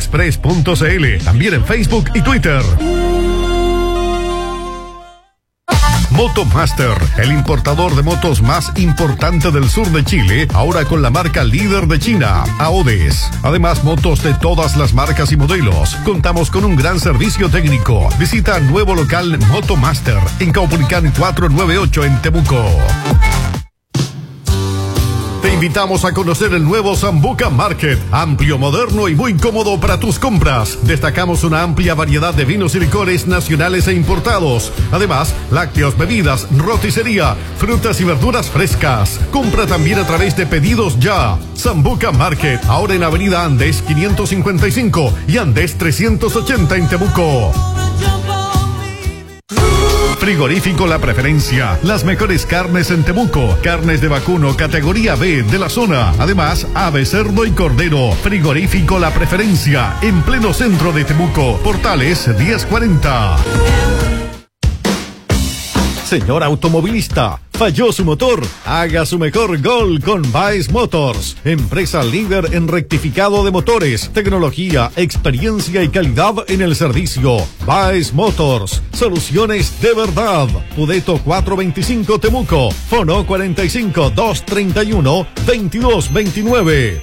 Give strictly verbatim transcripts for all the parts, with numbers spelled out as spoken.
express punto c l. También en Facebook y Twitter. Motomaster, el importador de motos más importante del sur de Chile, ahora con la marca líder de China, Aodes. Además, motos de todas las marcas y modelos. Contamos con un gran servicio técnico. Visita nuevo local Motomaster en Caupolicán cuatrocientos noventa y ocho en Temuco. Te invitamos a conocer el nuevo Sambuca Market, amplio, moderno y muy cómodo para tus compras. Destacamos una amplia variedad de vinos y licores nacionales e importados. Además, lácteos, bebidas, roticería, frutas y verduras frescas. Compra también a través de Pedidos Ya. Sambuca Market, ahora en Avenida Andes quinientos cincuenta y cinco y Andes trescientos ochenta en Temuco. Frigorífico La Preferencia, las mejores carnes en Temuco, carnes de vacuno categoría B de la zona, además ave, cerdo y cordero. Frigorífico La Preferencia, en pleno centro de Temuco, Portales diez cuarenta. Señor automovilista, ¿falló su motor? Haga su mejor gol con Baez Motors, empresa líder en rectificado de motores, tecnología, experiencia y calidad en el servicio. Baez Motors, soluciones de verdad. Pudeto cuatrocientos veinticinco Temuco, fono cuarenta y cinco, doscientos treinta y uno, veintidós veintinueve.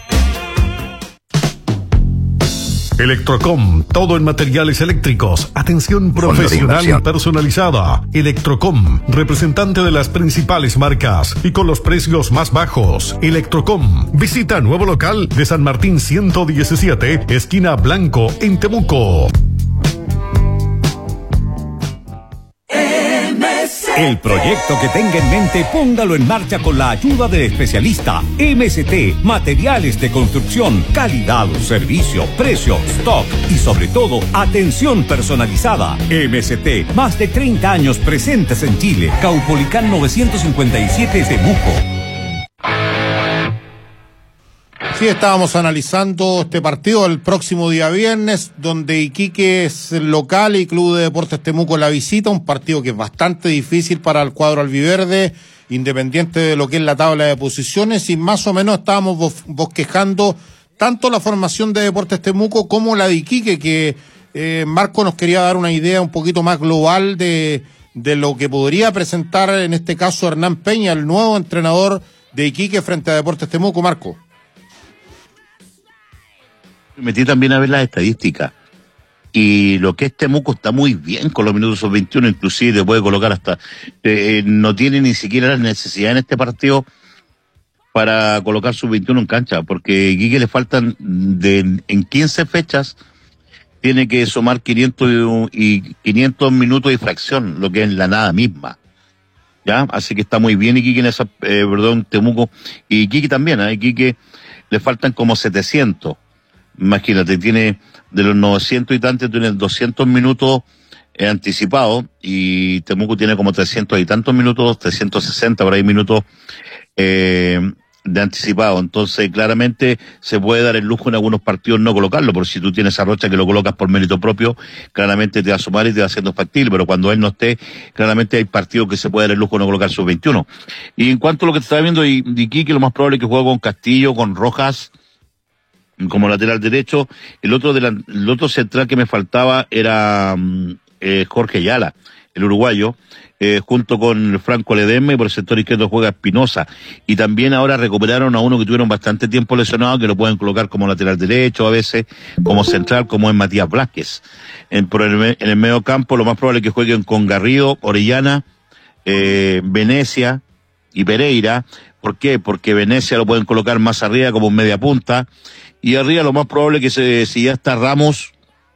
Electrocom, todo en materiales eléctricos, atención profesional y personalizada. Electrocom, representante de las principales marcas y con los precios más bajos. Electrocom, visita nuevo local de San Martín ciento diecisiete, esquina Blanco, en Temuco. El proyecto que tenga en mente, póngalo en marcha con la ayuda del especialista. M S T, materiales de construcción, calidad, servicio, precio, stock y sobre todo, atención personalizada. M S T, más de treinta años presentes en Chile. Caupolicán novecientos cincuenta y siete Temuco. Sí, estábamos analizando este partido el próximo día viernes, donde Iquique es el local y Club de Deportes Temuco la visita, un partido que es bastante difícil para el cuadro albiverde, independiente de lo que es la tabla de posiciones, y más o menos estábamos bosquejando tanto la formación de Deportes Temuco como la de Iquique, que eh, Marco nos quería dar una idea un poquito más global de, de lo que podría presentar en este caso Hernán Peña, el nuevo entrenador de Iquique frente a Deportes Temuco. Marco. Metí también a ver las estadísticas y lo que es Temuco está muy bien con los minutos sub veintiuno, inclusive te puede colocar hasta eh, no tiene ni siquiera la necesidad en este partido para colocar sub veintiuno en cancha, porque a Iquique le faltan de, en quince fechas tiene que sumar quinientos y quinientos minutos de fracción, lo que es la nada misma, ya, así que está muy bien Iquique en esa, eh, perdón, Temuco y Iquique también, a ¿eh? Iquique le faltan como setecientos. Imagínate, tiene de los novecientos y tantos, tiene doscientos minutos eh, anticipados y Temuco tiene como trescientos y tantos minutos, trescientos sesenta por ahí minutos eh, de anticipado. Entonces, claramente se puede dar el lujo en algunos partidos no colocarlo, porque si tú tienes a Rocha que lo colocas por mérito propio, claramente te va a sumar y te va haciendo factible, pero cuando él no esté, claramente hay partidos que se puede dar el lujo de no colocar sub veintiuno. Y en cuanto a lo que te estaba viendo de Iquique, lo más probable es que juegue con Castillo, con Rojas, como lateral derecho. El otro de la, el otro central que me faltaba era eh, Jorge Ayala, el uruguayo, eh, junto con Franco Ledesma, y por el sector izquierdo juega Espinosa. Y también ahora recuperaron a uno que tuvieron bastante tiempo lesionado, que lo pueden colocar como lateral derecho a veces, como central, como es Matías Blázquez. En, por el, en el medio campo lo más probable es que jueguen con Garrido, Orellana, eh, Venecia y Pereira. ¿Por qué? Porque Venecia lo pueden colocar más arriba como media punta. Y arriba lo más probable que se, si ya está Ramos,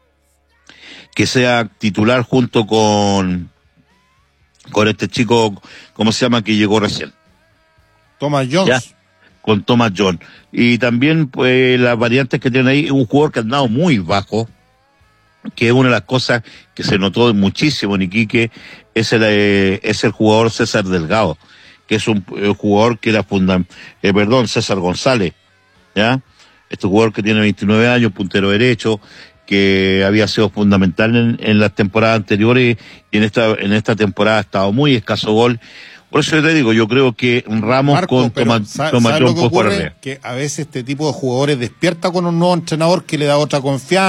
que sea titular junto con con este chico, ¿cómo se llama? Que llegó recién. Thomas Jones. ¿Ya? Con Thomas Jones. Y también, pues, las variantes que tienen ahí, un jugador que ha andado muy bajo, que es una de las cosas que se notó muchísimo en Iquique, es el, eh, es el jugador César Delgado, que es un eh, jugador que era fundamental, eh, perdón, César González, ¿ya? Este jugador que tiene veintinueve años, puntero derecho, que había sido fundamental en, en las temporadas anteriores y en esta en esta temporada ha estado muy escaso gol. Por eso yo te digo, yo creo que Ramos Marco, con Tomás John puede jugar arriba. Que a veces este tipo de jugadores despierta con un nuevo entrenador que le da otra confianza.